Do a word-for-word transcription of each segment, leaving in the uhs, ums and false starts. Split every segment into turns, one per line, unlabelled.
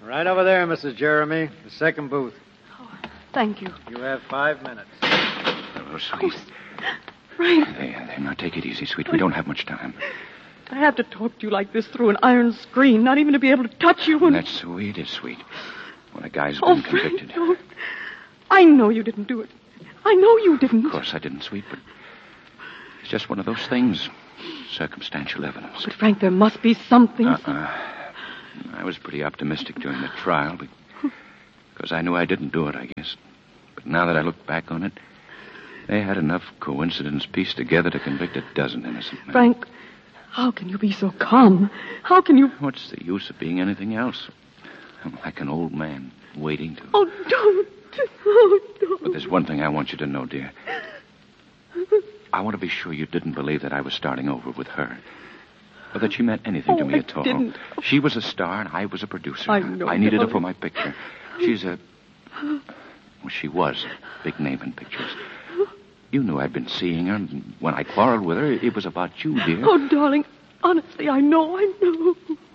Right over there, Missus Jeremy. The second booth.
Oh, thank you.
You have five minutes.
Hello, sweet.
Oh, Frank.
There, there. Now, take it easy, sweet. We don't have much time.
I have to talk to you like this through an iron screen, not even to be able to touch you and...
That's sweet. It's sweet. When a guy's
oh,
been convicted.
Frank, don't. I know you didn't do it. I know you didn't.
Of course I didn't, sweet, but it's just one of those things. Circumstantial evidence.
But, Frank, there must be something.
Uh-uh. I was pretty optimistic during the trial because I knew I didn't do it, I guess. But now that I look back on it, they had enough coincidence pieced together to convict a dozen innocent men.
Frank, how can you be so calm? How can you...
What's the use of being anything else? I'm like an old man waiting to...
Oh, don't. Oh, don't.
But there's one thing I want you to know, dear. I want to be sure you didn't believe that I was starting over with her. Or that she meant anything
oh,
to me
I
at all.
Didn't.
She was a star and I was a producer.
I know.
I needed
no.
her for my picture. She's a... Well, she was a big name in pictures. You knew I'd been seeing her, and when I quarreled with her, it was about you, dear.
Oh, darling, honestly, I know, I know.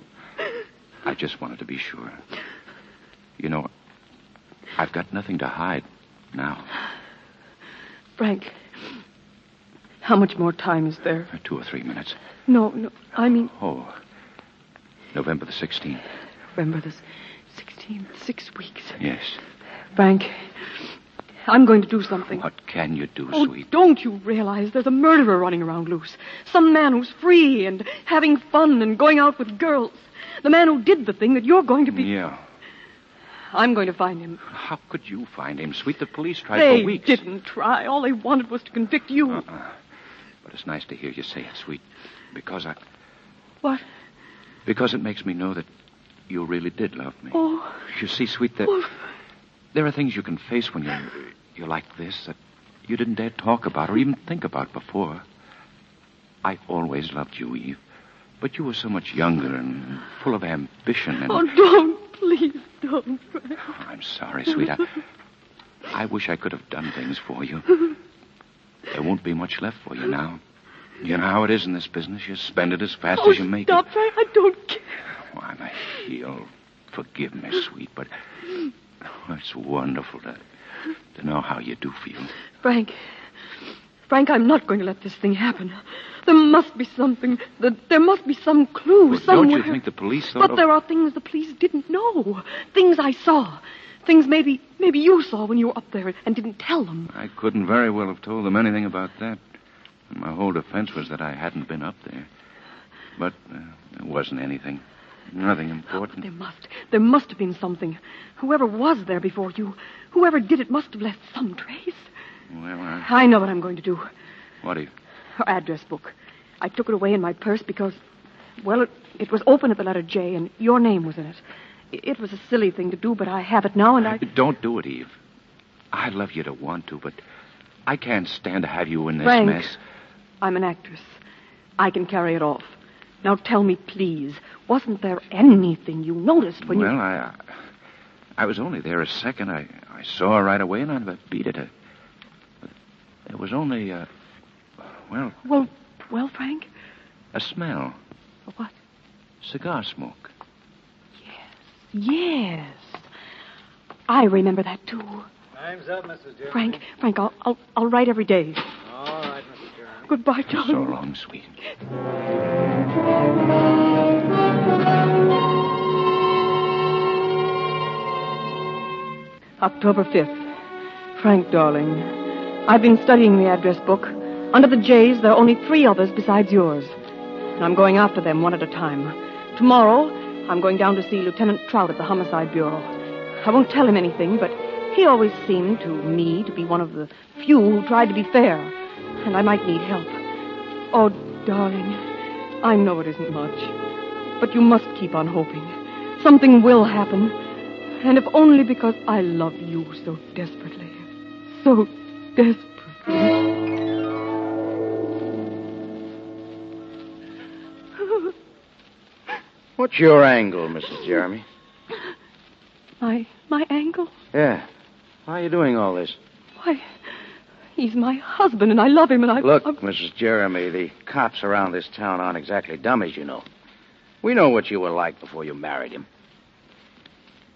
I just wanted to be sure. You know, I've got nothing to hide now.
Frank, how much more time is there?
Two or three minutes.
No, no, I mean...
Oh, November the sixteenth.
November the sixteenth, six weeks.
Yes.
Frank, I'm going to do something.
What can you do,
oh,
sweet?
Don't you realize there's a murderer running around loose? Some man who's free and having fun and going out with girls. The man who did the thing that you're going to be...
Yeah.
I'm going to find him.
How could you find him, sweet? The police tried
they
for weeks.
They didn't try. All they wanted was to convict you.
Uh-uh. But it's nice to hear you say it, sweet. Because I...
What?
Because it makes me know that you really did love me.
Oh.
You see, sweet, that...
Oh.
There are things you can face when you're, you're like this that you didn't dare talk about or even think about before. I always loved you, Eve. But you were so much younger and full of ambition and...
Oh, don't. Please don't, Frank.
Oh, I'm sorry, sweet. I, I wish I could have done things for you. There won't be much left for you now. You know how it is in this business. You spend it as fast
oh,
as you make
stop,
it.
Frank. I don't care.
Oh, I'm a heel. Forgive me, sweet, but... Oh, it's wonderful to, to know how you do feel.
Frank, Frank, I'm not going to let this thing happen. There must be something. There must be some clue
Well,
somewhere.
don't you think the police thought...
But
of...
there are things the police didn't know. Things I saw. Things maybe maybe you saw when you were up there and didn't tell them.
I couldn't very well have told them anything about that. My whole defense was that I hadn't been up there. But uh, there wasn't anything. Nothing important.
There must. There must have been something. Whoever was there before you, whoever did it must have left some trace.
Well, I...
I know what I'm going to do.
What do you...
Her address book. I took it away in my purse because, well, it, it was open at the letter J, and your name was in it. It was a silly thing to do, but I have it now, and I...
Don't do it, Eve. I'd love you to want to, but I can't stand to have you in this
Frank,
mess.
I'm an actress. I can carry it off. Now tell me, please, wasn't there anything you noticed when
well,
you...
Well, I... I was only there a second. I, I saw her right away, and I beat it. There was only, uh... Well...
Well, well, Frank?
A smell.
What?
Cigar smoke.
Yes. I remember that, too.
Time's up, Missus Jeremy.
Frank, Frank, I'll, I'll, I'll write every day.
All right, Missus Jeremy.
Goodbye, darling.
So long, sweet.
October fifth. Frank, darling, I've been studying the address book. Under the J's, there are only three others besides yours. And I'm going after them one at a time. Tomorrow, I'm going down to see Lieutenant Trout at the Homicide Bureau. I won't tell him anything, but he always seemed to me to be one of the few who tried to be fair. And I might need help. Oh, darling, I know it isn't much. But you must keep on hoping. Something will happen. And if only because I love you so desperately. So desperately.
What's your angle, Missus Jeremy?
My, my angle?
Yeah. Why are you doing all this?
Why, he's my husband, and I love him, and I...
Look,
I'm...
Missus Jeremy, the cops around this town aren't exactly dummies, you know. We know what you were like before you married him.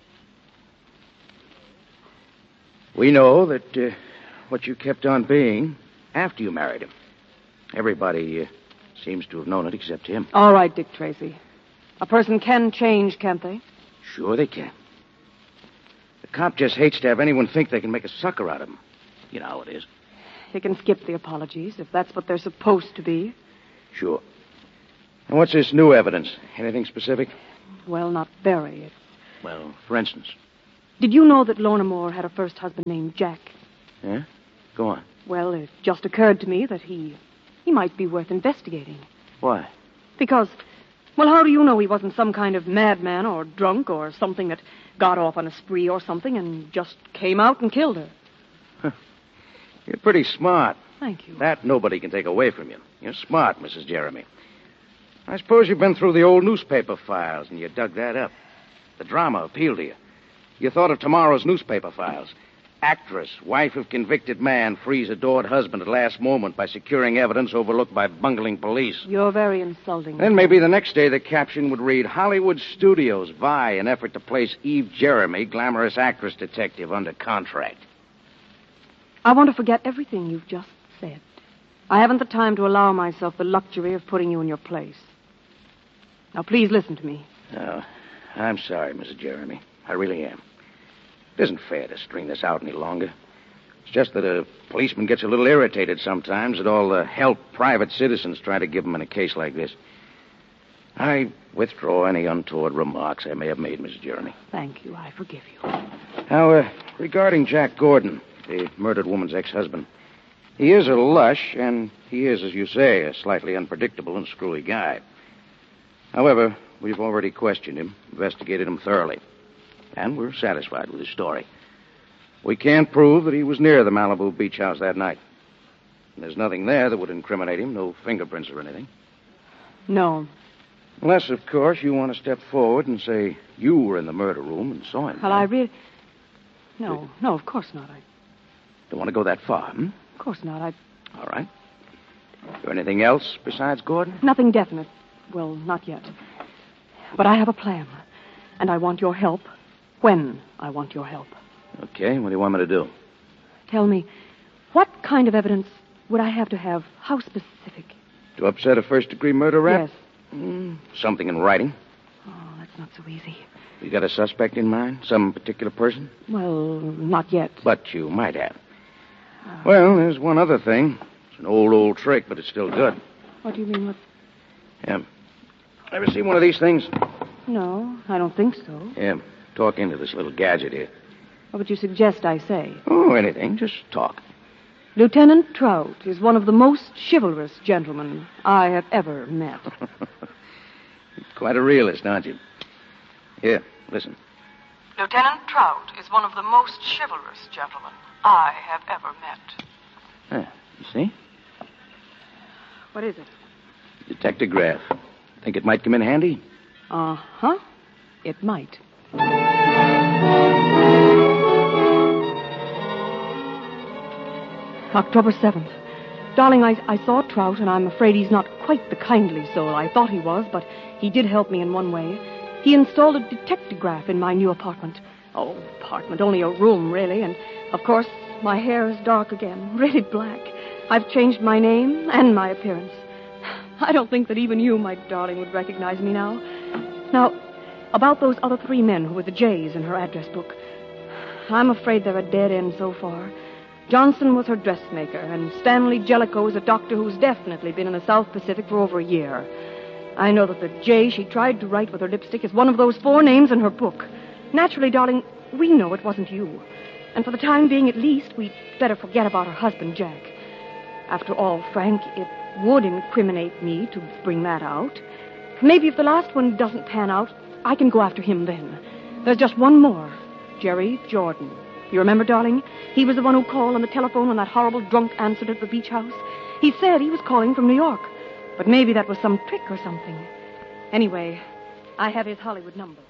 We know that uh, what you kept on being after you married him. Everybody uh, seems to have known it except him.
All right, Dick Tracy. A person can change, can't they?
Sure they can. The cop just hates to have anyone think they can make a sucker out of him. You know how it is.
They can skip the apologies if that's what they're supposed to be.
Sure. And what's this new evidence? Anything specific?
Well, not very. It...
Well, for instance.
Did you know that Lorna Moore had a first husband named Jack?
Yeah? Go on.
Well, it just occurred to me that he... he might be worth investigating.
Why?
Because, well, how do you know he wasn't some kind of madman or drunk or something that got off on a spree or something and just came out and killed her?
Huh. You're pretty smart.
Thank you.
That nobody can take away from you. You're smart, Missus Jeremy. I suppose you've been through the old newspaper files and you dug that up. The drama appealed to you. You thought of tomorrow's newspaper files. Actress, wife of convicted man, frees adored husband at last moment by securing evidence overlooked by bungling police.
You're very insulting.
Then maybe the next day the caption would read, Hollywood Studios vie in effort to place Eve Jeremy, glamorous actress detective, under contract.
I want to forget everything you've just said. I haven't the time to allow myself the luxury of putting you in your place. Now, please listen to me.
Oh, I'm sorry, Missus Jeremy. I really am. It isn't fair to string this out any longer. It's just that a policeman gets a little irritated sometimes at all the help private citizens try to give him in a case like this. I withdraw any untoward remarks I may have made, Missus Jeremy.
Thank you. I forgive you.
Now, uh, regarding Jack Gordon, the murdered woman's ex-husband, he is a lush, and he is, as you say, a slightly unpredictable and screwy guy. However, we've already questioned him, investigated him thoroughly, and we're satisfied with his story. We can't prove that he was near the Malibu beach house that night. And there's nothing there that would incriminate him, no fingerprints or anything.
No.
Unless, of course, you want to step forward and say you were in the murder room and saw him.
Well, I really... No, no, of course not. I...
Don't want to go that far, hmm?
Of course not. I...
All right. Is there anything else besides Gordon?
Nothing definite. Well, not yet. But I have a plan. And I want your help when I want your help.
Okay, what do you want me to do?
Tell me, what kind of evidence would I have to have? How specific?
To upset a first-degree murder rap?
Yes.
Mm, something in writing.
Oh, that's not so easy.
You got a suspect in mind? Some particular person?
Well, not yet.
But you might have. Uh, well, there's one other thing. It's an old, old trick, but it's still good.
What do you mean? What?
Yeah. Ever seen one of these things?
No, I don't think so.
Yeah. Talk into this little gadget here.
What would you suggest I say?
Oh, anything. Just talk.
Lieutenant Trout is one of the most chivalrous gentlemen I have ever met.
Quite a realist, aren't you? Here, listen.
Lieutenant Trout is one of the most chivalrous gentlemen I have ever met.
Ah, you see?
What is it?
Detectograph. Think it might come in handy?
Uh-huh. It might. October seventh. Darling, I, I saw Trout, and I'm afraid he's not quite the kindly soul I thought he was, but he did help me in one way. He installed a detectograph in my new apartment. Oh, apartment, only a room, really, and, of course, my hair is dark again, really black. I've changed my name and my appearance. I don't think that even you, my darling, would recognize me now. Now, about those other three men who were the J's in her address book. I'm afraid they're a dead end so far. Johnson was her dressmaker, and Stanley Jellicoe is a doctor who's definitely been in the South Pacific for over a year. I know that the J she tried to write with her lipstick is one of those four names in her book. Naturally, darling, we know it wasn't you. And for the time being, at least, we'd better forget about her husband, Jack. After all, Frank, it would incriminate me to bring that out. Maybe if the last one doesn't pan out, I can go after him then. There's just one more. Jerry Jordan. You remember, darling? He was the one who called on the telephone when that horrible drunk answered at the beach house. He said he was calling from New York. But maybe that was some trick or something. Anyway, I have his Hollywood number.